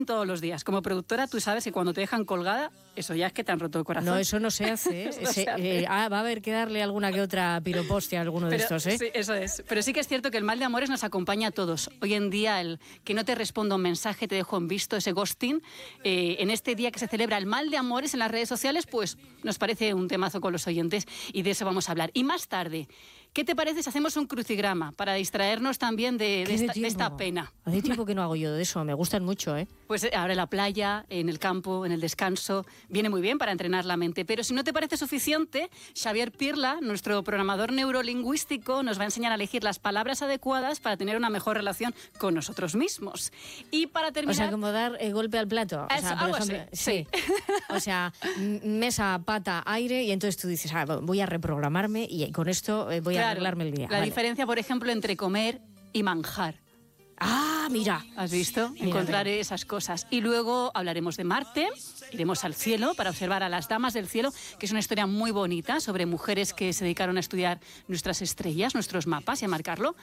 todos los días. Como productora, tú sabes que cuando te dejan colgada, eso ya es que te han roto el corazón. No, eso no se hace. Va a haber que darle alguna que otra piropostia a alguno de estos, ¿eh? Sí, eso es. Pero sí que es cierto que el mal de amores nos acompaña a todos. Hoy en día, el que no te responda un mensaje, te dejo en visto, ese ghosting, en este día que se celebra el mal de amores en las redes sociales, pues nos parece un temazo con los oyentes y de eso vamos a hablar. Y más tarde, ¿qué te parece si hacemos un crucigrama para distraernos también de esta pena? Hace tiempo que no hago yo de eso, me gustan mucho, ¿eh? Pues ahora en la playa, en el campo, en el descanso, viene muy bien para entrenar la mente. Pero si no te parece suficiente, Xavier Pirla, nuestro programador neurolingüístico, nos va a enseñar a elegir las palabras adecuadas para tener una mejor relación con nosotros mismos. Y para terminar... O sea, como dar golpe al plato. O sea, por ejemplo, sí. O sea, mesa, pata, aire, y entonces tú dices, voy a reprogramarme y con esto voy a arreglarme el día. La diferencia, por ejemplo, entre comer y manjar. Ah, mira. ¿Has visto? Encontrar esas cosas. Y luego hablaremos de Marte, iremos al cielo para observar a las damas del cielo, que es una historia muy bonita sobre mujeres que se dedicaron a estudiar nuestras estrellas, nuestros mapas y a marcarlo.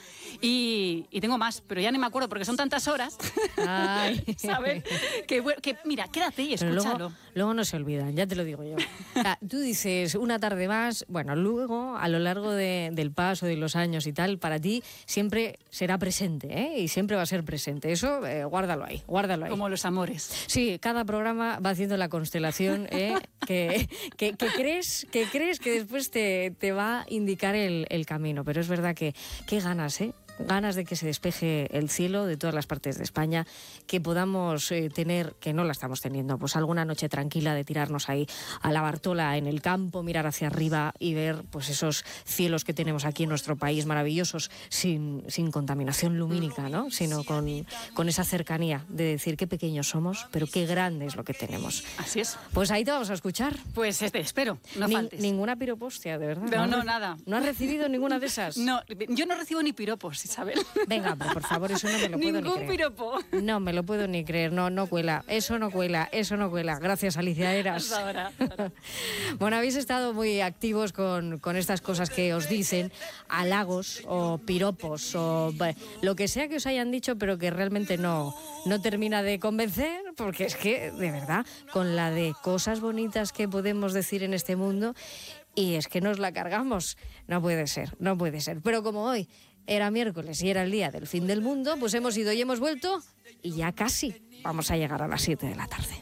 Y tengo más, pero ya ni me acuerdo porque son tantas horas. Ay. ¿Sabes? Que mira, quédate y escúchalo. Luego no se olvidan, ya te lo digo yo. O sea, tú dices una tarde más, bueno, luego a lo largo del paso de los años y tal, para ti siempre será presente, ¿eh? Y siempre va a ser presente. Eso, guárdalo ahí. Como los amores. Sí, cada programa va haciendo la constelación que crees que después te va a indicar el camino. Pero es verdad que qué ganas, ganas de que se despeje el cielo de todas las partes de España, que podamos tener, que no la estamos teniendo, pues alguna noche tranquila de tirarnos ahí a la Bartola en el campo, mirar hacia arriba y ver pues esos cielos que tenemos aquí en nuestro país maravillosos, sin contaminación lumínica, ¿no? Sino con esa cercanía de decir qué pequeños somos, pero qué grande es lo que tenemos. Así es. Pues ahí te vamos a escuchar. Pues espero, no faltes. Ninguna piropostia, de verdad. No, nada. ¿No has recibido ninguna de esas? No, yo no recibo ni piropos, Isabel. Venga, pero por favor, eso no me lo puedo ni creer. Ningún piropo. No me lo puedo ni creer, no cuela. Eso no cuela. Gracias, Alicia Eras. Hasta ahora. Bueno, habéis estado muy activos con estas cosas que os dicen, halagos o piropos o lo que sea que os hayan dicho, pero que realmente no termina de convencer, porque es que, de verdad, con la de cosas bonitas que podemos decir en este mundo, y es que nos la cargamos. No puede ser. Pero como hoy era miércoles y era el día del fin del mundo, pues hemos ido y hemos vuelto y ya casi vamos a llegar a las 7 de la tarde.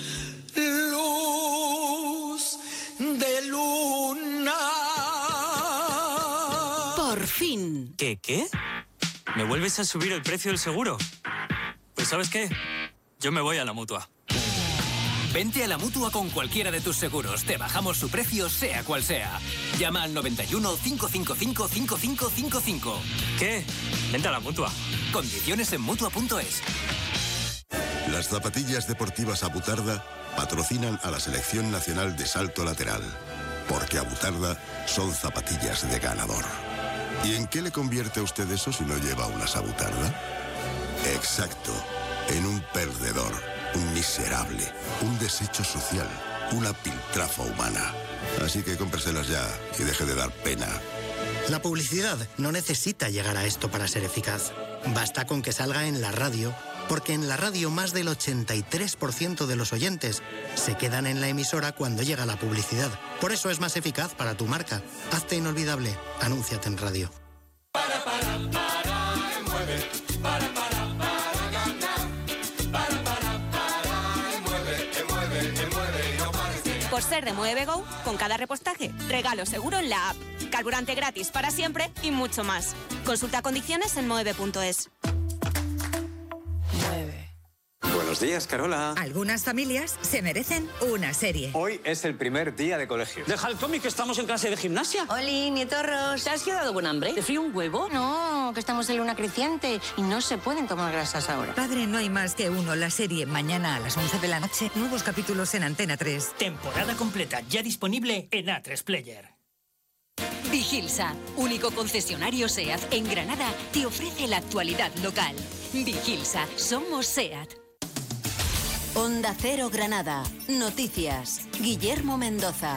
Luz de luna. Por fin. ¿Qué? ¿Me vuelves a subir el precio del seguro? Pues ¿sabes qué? Yo me voy a la Mutua. Vente a la Mutua con cualquiera de tus seguros. Te bajamos su precio, sea cual sea. Llama al 91 555 5555. ¿Qué? Vente a la Mutua. Condiciones en Mutua.es. Las zapatillas deportivas Abutarda patrocinan a la Selección Nacional de Salto Lateral. Porque Abutarda son zapatillas de ganador. ¿Y en qué le convierte a usted eso si no lleva unas Abutarda? Exacto, en un perdedor. Un miserable, un desecho social, una piltrafa humana. Así que cómpreselas ya y deje de dar pena. La publicidad no necesita llegar a esto para ser eficaz. Basta con que salga en la radio, porque en la radio más del 83% de los oyentes se quedan en la emisora cuando llega la publicidad. Por eso es más eficaz para tu marca. Hazte inolvidable. Anúnciate en radio. Mueve. Por ser de Mueve Go, con cada repostaje, regalo seguro en la app. Carburante gratis para siempre y mucho más. Consulta condiciones en Mueve.es. Buenos días, Carola. Algunas familias se merecen una serie. Hoy es el primer día de colegio. Deja el cómic, que estamos en clase de gimnasia. Oli, nietorros. ¿Te has quedado con hambre? ¿Te frío un huevo? No, que estamos en luna creciente y no se pueden tomar grasas ahora. Padre, no hay más que uno. La serie mañana a las 11 de la noche. Nuevos capítulos en Antena 3. Temporada completa ya disponible en A3 Player. Vigilsa, único concesionario SEAT en Granada, te ofrece la actualidad local. Vigilsa, somos SEAT. Onda Cero Granada. Noticias. Guillermo Mendoza.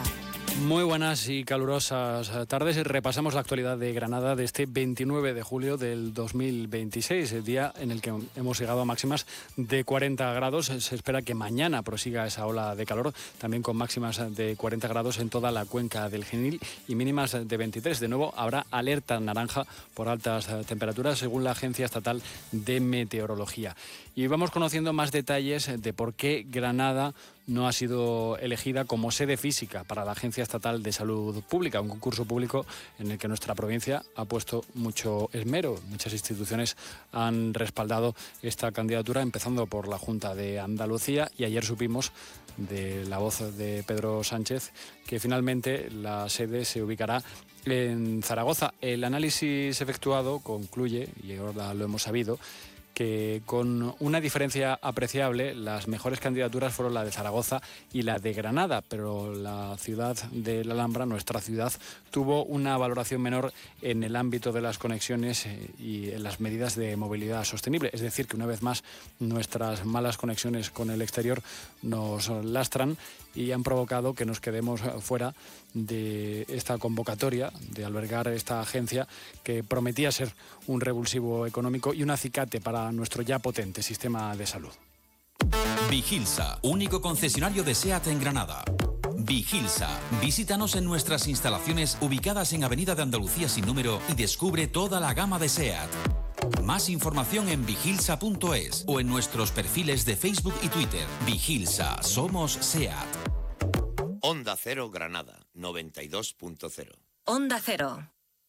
Muy buenas y calurosas tardes. Repasamos la actualidad de Granada de este 29 de julio del 2026, el día en el que hemos llegado a máximas de 40 grados. Se espera que mañana prosiga esa ola de calor, también con máximas de 40 grados en toda la cuenca del Genil y mínimas de 23. De nuevo, habrá alerta naranja por altas temperaturas, según la Agencia Estatal de Meteorología. Y vamos conociendo más detalles de por qué Granada no ha sido elegida como sede física para la Agencia Estatal de Salud Pública, un concurso público en el que nuestra provincia ha puesto mucho esmero. Muchas instituciones han respaldado esta candidatura, empezando por la Junta de Andalucía, y ayer supimos de la voz de Pedro Sánchez que finalmente la sede se ubicará en Zaragoza. El análisis efectuado concluye, y ahora lo hemos sabido, que con una diferencia apreciable las mejores candidaturas fueron la de Zaragoza y la de Granada, pero la ciudad de la Alhambra, nuestra ciudad, tuvo una valoración menor en el ámbito de las conexiones y en las medidas de movilidad sostenible. Es decir, que una vez más nuestras malas conexiones con el exterior nos lastran y han provocado que nos quedemos fuera de esta convocatoria, de albergar esta agencia que prometía ser un revulsivo económico y un acicate para nuestro ya potente sistema de salud. Vigilsa, único concesionario de SEAT en Granada. Vigilsa, visítanos en nuestras instalaciones ubicadas en Avenida de Andalucía sin número y descubre toda la gama de SEAT. Más información en vigilsa.es o en nuestros perfiles de Facebook y Twitter. Vigilsa, somos SEAT. Onda Cero Granada, 92.0. Onda Cero.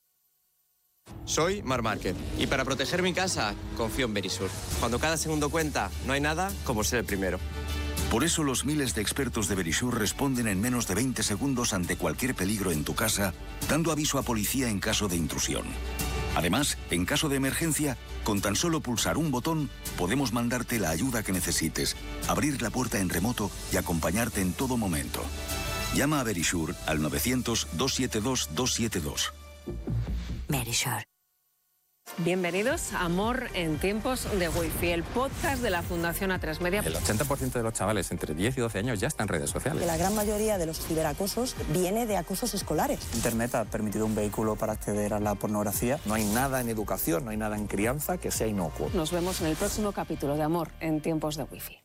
Soy Mar Márquez y para proteger mi casa confío en Verisur. Cuando cada segundo cuenta, no hay nada como ser el primero. Por eso los miles de expertos de Verisur responden en menos de 20 segundos ante cualquier peligro en tu casa, dando aviso a policía en caso de intrusión. Además, en caso de emergencia, con tan solo pulsar un botón, podemos mandarte la ayuda que necesites, abrir la puerta en remoto y acompañarte en todo momento. Llama a Verisur al 900-272-272. Verisur. Bienvenidos a Amor en tiempos de Wi-Fi, el podcast de la Fundación A3 Media. El 80% de los chavales entre 10 y 12 años ya están en redes sociales. La gran mayoría de los ciberacosos viene de acosos escolares. Internet ha permitido un vehículo para acceder a la pornografía. No hay nada en educación, no hay nada en crianza que sea inocuo. Nos vemos en el próximo capítulo de Amor en tiempos de Wi-Fi.